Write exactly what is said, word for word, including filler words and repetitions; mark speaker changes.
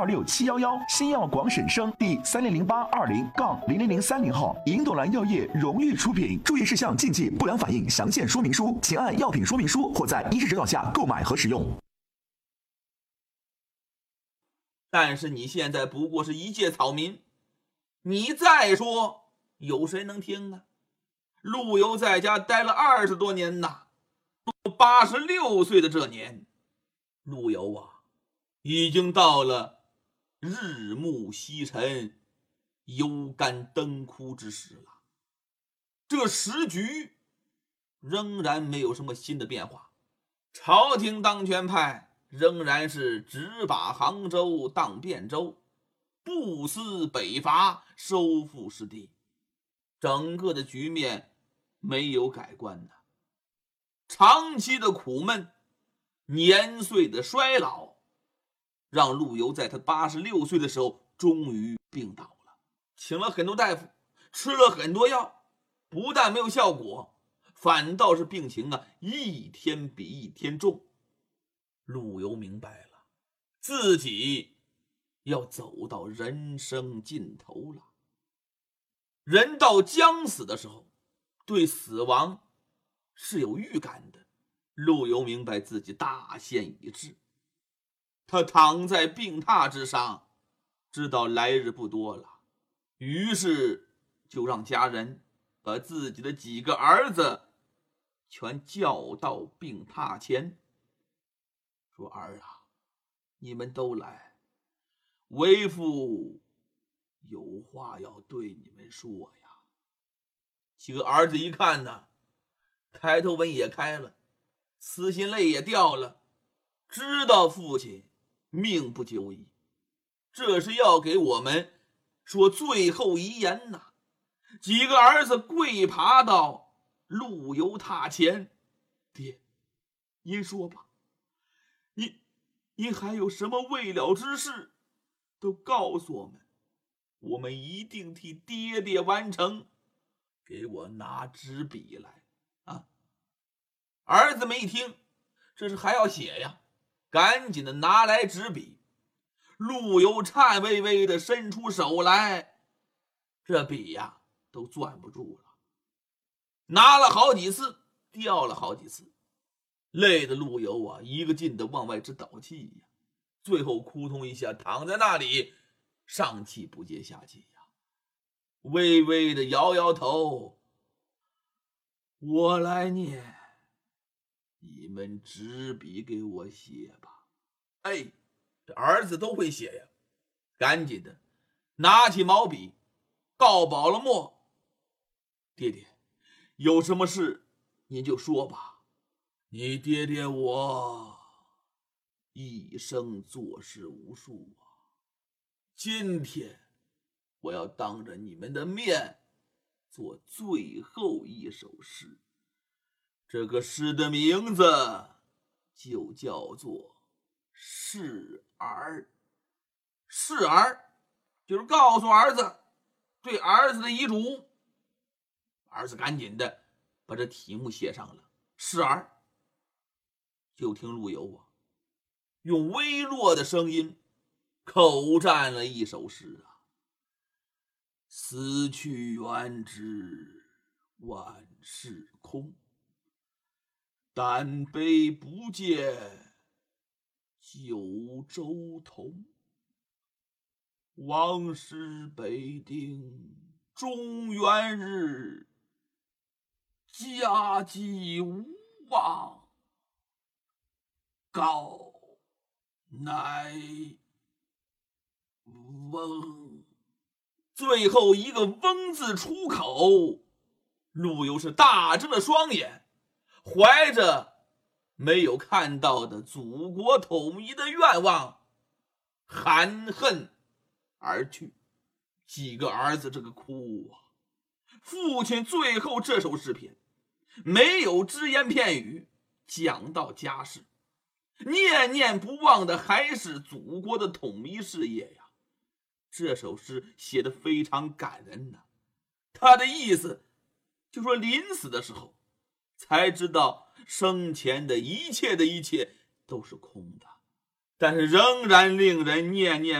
Speaker 1: 二六七一一，新药广审生第三零零八二零杠零零零三零号，银斗兰药业荣誉出品。注意事项、禁忌、不良反应详见说明书，请按药品说明书或在医师指导下购买和使用。
Speaker 2: 但是你现在不过是一介草民，你再说有谁能听啊？陆游在家待了二十多年呐，八十六岁的这年，陆游啊，已经到了日暮西沉、油干灯枯之时了。这时局仍然没有什么新的变化，朝廷当权派仍然是直把杭州当汴州，不思北伐收复失地，整个的局面没有改观的。长期的苦闷，年岁的衰老，让陆游在他八十六岁的时候终于病倒了，请了很多大夫，吃了很多药，不但没有效果，反倒是病情啊一天比一天重。陆游明白了，自己要走到人生尽头了。人到将死的时候，对死亡是有预感的。陆游明白自己大限已至，他躺在病榻之上，知道来日不多了，于是就让家人把自己的几个儿子全叫到病榻前，说：“儿啊，你们都来，为父有话要对你们说呀。”几个儿子一看呢，抬头纹也开了，撕心泪也掉了，知道父亲命不久矣，这是要给我们说最后遗言呐。几个儿子跪爬到陆游榻前：“爹，您说吧，您您还有什么未了之事，都告诉我们，我们一定替爹爹完成。给我拿纸笔来啊！”儿子们一听，这是还要写呀，赶紧的拿来纸笔。陆游颤巍巍的伸出手来，这笔呀都攥不住了，拿了好几次，掉了好几次，累的陆游啊一个劲的往外直倒气呀，最后扑通一下躺在那里，上气不接下气呀，微微的摇摇头：“我来念，你们执笔给我写吧。”哎，这儿子都会写呀，赶紧的拿起毛笔，告饱了墨：“爹爹，有什么事您就说吧，你爹爹我一生做事无数啊，今天我要当着你们的面做最后一首诗。这个诗的名字就叫做示儿。示儿就是告诉儿子对儿子的遗嘱。儿子赶紧的把这题目写上了，示儿。就听陆游啊用微弱的声音口占了一首诗啊：“思去元知万事空，但悲不见九州同。往事北定中原日，家祭无忘告乃翁。”最后一个翁字出口，陆游是大睁了双眼，怀着没有看到的祖国统一的愿望，含恨而去。几个儿子这个哭啊！父亲最后这首诗篇没有只言片语讲到家事，念念不忘的还是祖国的统一事业呀。这首诗写得非常感人呐、啊，他的意思就说临死的时候才知道生前的一切的一切都是空的，但是仍然令人念念